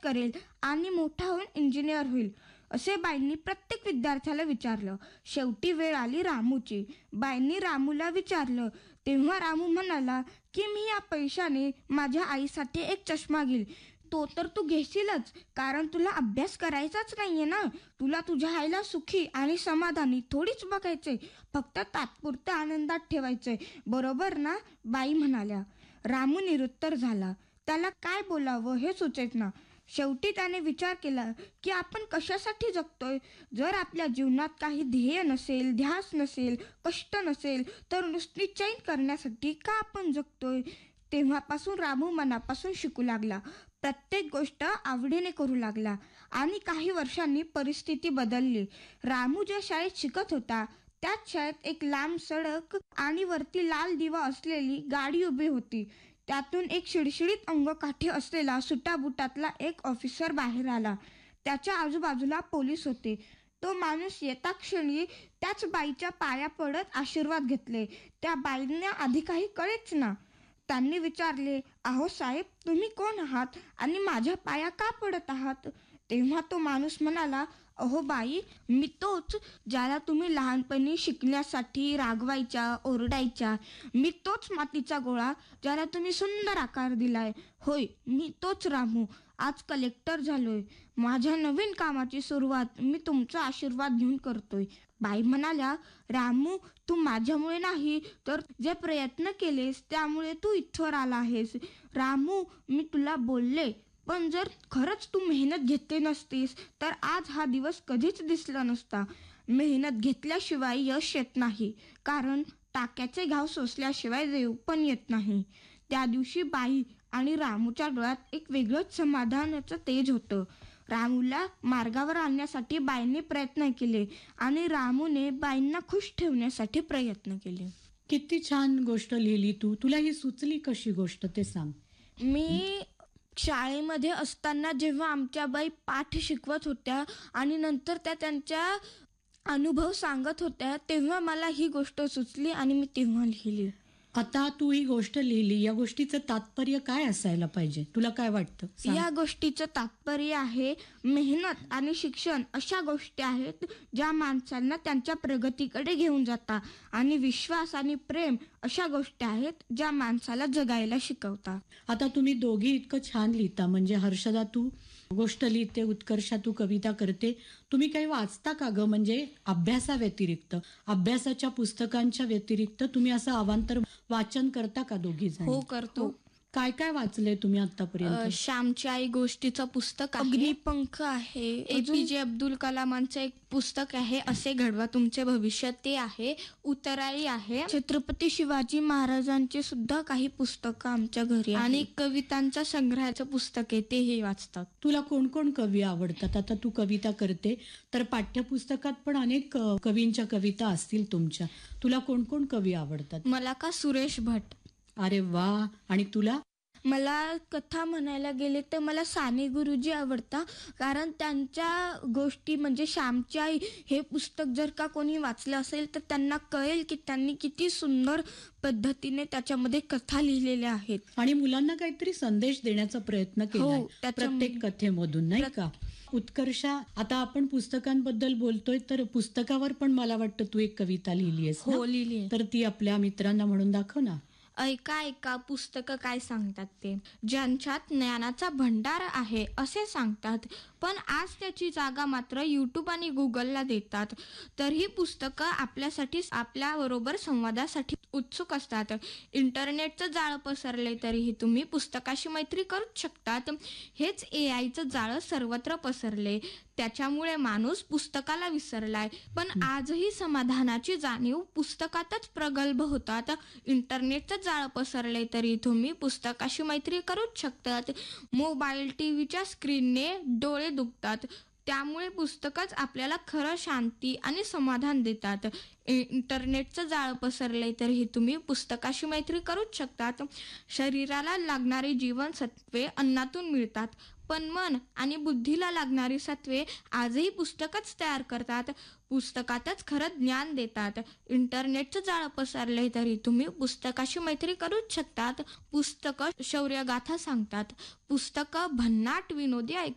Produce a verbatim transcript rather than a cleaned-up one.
करेल आणि मोठा होऊन इंजिनियर होईल, असे बाईंनी प्रत्येक विद्यार्थ्याला विचारलं. शेवटी वेळ आली रामूची. बाईंनी रामूला विचारलं. तेव्हा रामू म्हणाला की मी या पैशाने माझ्या आईसाठी एक चष्मा घेईल. तो तर तू घेशीलच, कारण तुला अभ्यास करायचाच नाहीये ना. तुला तुझ्या आईला सुखी आणि समाधानी थोडीच बघायचंय, फक्त तात्पुरत्या आनंदात ठेवायचंय, बरोबर ना? बाई म्हणाल्या. रामू निरुत्तर झाला. त्याला काय बोलावं हे सुचेत ना. शेवटी त्याने विचार केला की आपण कशासाठी जगतोय. जर आपल्या जीवनात काही ध्येय नसेल, ध्यास नसेल, कष्ट नसेल, तर नुसती चैन करण्यासाठी का आपण जगतोय. तेव्हापासून रामू मनापासून शिकू लागला. प्रत्येक गोष्ट आवडीने करू लागला आणि काही वर्षांनी परिस्थिती बदलली. रामू ज्या शाळेत शिकत होता त्याच शाळेत एक लांब सडक आणि वरती लाल दिवा असलेली गाडी उभी होती. त्यातून एक शिडशिडीत अंगकाठी असलेला सुटाबुटातला एक ऑफिसर बाहेर आला. त्याच्या आजूबाजूला पोलीस होते. तो माणूस येता क्षणी त्याच बाईच्या पाया पडत आशीर्वाद घेतले. त्या बाईंना आधी काही कळेच ना. त्यांनी विचारले, अहो साहेब, तुम्ही कोण आहात आणि माझ्या पाया का पडत आहात. तेव्हा तो माणूस म्हणाला, अहो बाई, मी तोच ज्याला तुम्ही लहानपणी शिकण्यासाठी रागवायच्या, ओरडायच्या. मी तोच मातीचा गोळा ज्याला तुम्ही सुंदर आकार दिलाय. होय, मी तोच रामू. आज कलेक्टर झालोय. माझ्या नवीन कामाची सुरुवात मी तुमचा आशीर्वाद घेऊन करतोय. बाई म्हणाल्या, रामू, तू माझ्यामुळे नाही तर जे प्रयत्न केलेस त्यामुळे तू इथवर आला आहेस. रामू, मी तुला बोलले, पण जर खरंच तू मेहनत घेतली नसतीस तर आज हा दिवस कधीच दिसला नसता. मेहनत घेतल्याशिवाय यश येत नाही, कारण टाक्याचे घाव सोसल्याशिवाय देव पण येत नाही. त्या दिवशी बाई आणि रामूच्या डोळ्यात एक वेगळंच समाधानाचं तेज होतं. रामूला मार्गावर आणण्यासाठी बाईंनी प्रयत्न केले आणि रामूने बाईंना खुश ठेवण्यासाठी प्रयत्न केले. किती छान गोष्ट लिहिली तू. तुला ही सुचली कशी गोष्ट ते सांग. मी शाळेमध्ये असताना जेव्हा आमच्या बाई पाठ शिकवत होत्या आणि नंतर त्या त्यांच्या अनुभव सांगत होत्या, तेव्हा मला ही गोष्ट सुचली आणि मी तेव्हा लिहिली. आता तू ही गोष्ट लिहिली, या गोष्टीचं तात्पर्य काय असायला पाहिजे, तुला काय वाटतं? या गोष्टीचं तात्पर्य आहे, मेहनत आणि शिक्षण अशा गोष्टी आहेत ज्या माणसांना त्यांच्या प्रगतीकडे घेऊन जातात, आणि विश्वास आणि प्रेम अशा गोष्टी आहेत ज्या माणसाला जगायला शिकवतात. आता तुम्ही दोघी इतकं छान लिहिता, म्हणजे हर्षदा तू गोष्ट लिहिते, उत्कर्षा तू कविता करते. तुम्ही काही वाचता का ग? म्हणजे अभ्यासाव्यतिरिक्त, अभ्यासाच्या पुस्तकांच्या व्यतिरिक्त तुम्ही असं अवांतर वाचन करता का दोघी जण? हो, करतो. काय काय वाचलंय तुम्ही आतापर्यंत? श्यामची आई गोष्टीचं पुस्तक आहे, अग्निपंख आहे, एपीजे अब्दुल कलामांचं एक पुस्तक आहे, असे घडवा तुमचे भविष्य, ते आहे, उतराई आहे, छत्रपती शिवाजी महाराजांचे सुद्धा काही पुस्तकं आमच्या घरी, आणि कवितांच्या संग्रहाचं पुस्तक आहे, तेही वाचतात. तुला कोण कोण कवी आवडतात? आता तू कविता करते तर पाठ्यपुस्तकात पण अनेक कवींच्या कविता असतील तुमच्या. तुला कोण कोण कवी आवडतात? मला का सुरेश भट. अरे वा. आणि तुला? मला कथा म्हणायला गेले तर मला साने गुरुजी आवडतात, कारण त्यांच्या गोष्टी म्हणजे श्यामची आई हे पुस्तक जर का कोणी वाचलं असेल तर त्यांना कळेल की त्यांनी किती सुंदर पद्धतीने त्याच्यामध्ये कथा लिहिलेल्या आहेत आणि मुलांना काहीतरी संदेश देण्याचा प्रयत्न केला प्रत्येक कथेमधून, नाही का? उत्कर्षा, आता आपण पुस्तकांबद्दल बोलतोय तर पुस्तकावर पण मला वाटतं तू एक कविता लिहिली आहेस. हो, लिहिली. तर ती आपल्या मित्रांना म्हणून दाखव ना. ऐका ऐका पुस्तकं काय सांगतात ते. ज्यांच्यात ज्ञानाचा भंडार आहे असे सांगतात, पण आज त्याची जागा मात्र यूट्यूब आणि गुगलला देतात. तर ही पुस्तकं आपल्यासाठी, आपल्या बरोबर संवादासाठी उत्सुक असतात. इंटरनेटचं जाळं पसरले तरीही तुम्ही पुस्तकाशी मैत्री करूच शकतात. हेच ए आयचं जाळं सर्वत्र पसरले, त्याच्यामुळे माणूस पुस्तकाला विसरलाय. पण आजही समाधानाची जाणीव पुस्तकातच प्रगल्भ होतात. इंटरनेटचं जाळं पसरले तरी तुम्ही पुस्तकाशी मैत्री करूच शकतात. मोबाईल, टीव्हीच्या स्क्रीनने डोळे दुखतात, त्यामुळे पुस्तकच आपल्याला खरं शांती आणि समाधान देतात. इंटरनेटचं जाळं पसरले तरीही तुम्ही पुस्तकाशी मैत्री करूच शकतात. शरीराला लागणारी जीवनसत्वे अन्नातून मिळतात, पण मन आणि बुद्धीला लागणारी सत्वे आजही पुस्तकच तयार करतात. पुस्तकातच खरं ज्ञान देतात. इंटरनेटचं जाळं पसरले तरी तुम्ही पुस्तकाशी मैत्री करूच शकतात. पुस्तकं शौर्यगाथा सांगतात, पुस्तकं भन्नाट विनोदी